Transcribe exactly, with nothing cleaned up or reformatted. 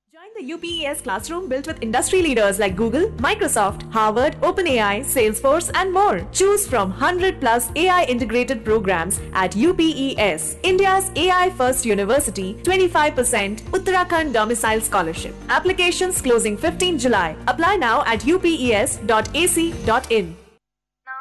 Join the U P E S classroom built with industry leaders like Google, Microsoft, Harvard, OpenAI, Salesforce, and more. Choose from one hundred plus A I integrated programs at U P E S, India's A I first university, twenty-five percent Uttarakhand domicile scholarship. Applications closing fifteenth July. Apply now at u p e s dot a c dot in.